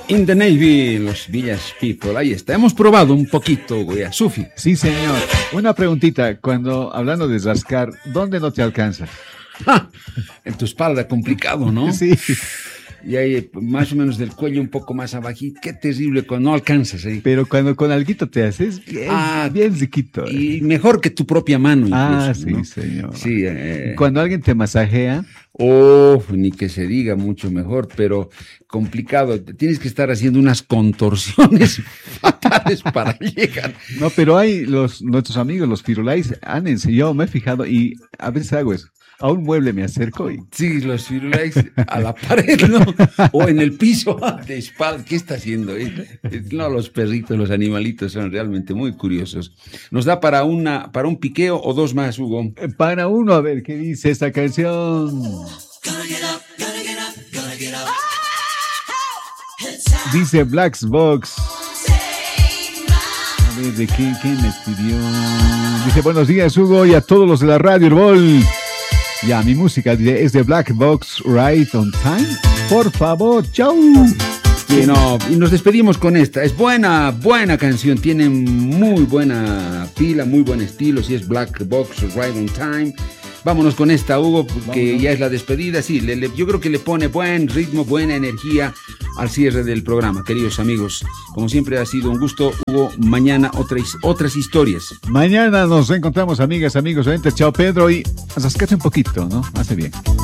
In the Navy, los Village People, ahí está. Hemos probado un poquito, güey, a Sufi. Sí, señor. Una preguntita, cuando hablando de rascar, ¿dónde no te alcanza? En tu espalda, complicado, ¿no? Sí. Y ahí más o menos del cuello un poco más abajito. Qué terrible cuando no alcanzas ahí. Pero cuando con alguito te haces bien riquito. Y mejor que tu propia mano incluso, sí, ¿no? señor. Sí, cuando alguien te masajea. Ni que se diga mucho mejor, pero complicado. Tienes que estar haciendo unas contorsiones fatales para llegar. No, pero hay nuestros amigos, los firulais, han enseñado, me he fijado, y a veces hago eso. A un mueble me acerco y... Sí, los firulais a la pared, ¿no? O en el piso de espalda. ¿Qué está haciendo? No, los perritos, los animalitos son realmente muy curiosos. ¿Nos da para un piqueo o dos más, Hugo? Para uno, a ver, ¿qué dice esta canción? Dice Black Box. A ver, ¿de quién me escribió? Dice, buenos días, Hugo, y a todos los de la radio Herbol. Ya, mi música es de Black Box, Right on Time. Por favor, chau. Sí, no, y nos despedimos con esta. Es buena canción. Tiene muy buena pila, muy buen estilo. Si es Black Box, Right on Time. Vámonos con esta, Hugo, que ya es la despedida. Sí, yo creo que le pone buen ritmo, buena energía al cierre del programa, queridos amigos. Como siempre ha sido un gusto, Hugo. Mañana otras historias. Mañana nos encontramos, amigas, amigos. Chao, Pedro, y rascate un poquito, ¿no? Hace bien.